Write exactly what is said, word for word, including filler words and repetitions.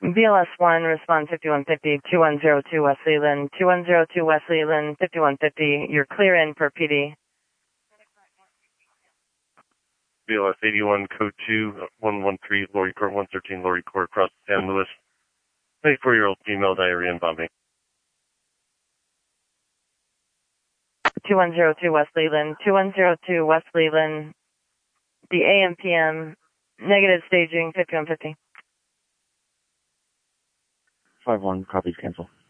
B L S one, respond fifty-one fifty, two one zero two West Leland, two one zero two West Leland, fifty-one fifty, you're clear in for P D. B L S eighty-one, code two, one one three, Laurie Court, one thirteen, Laurie Court, across San Luis. twenty-four-year-old female, diarrhea and vomiting. two one zero two West Leland, two one zero two West Leland, the A M P M, negative staging, fifty-one fifty. five one, copies, cancel.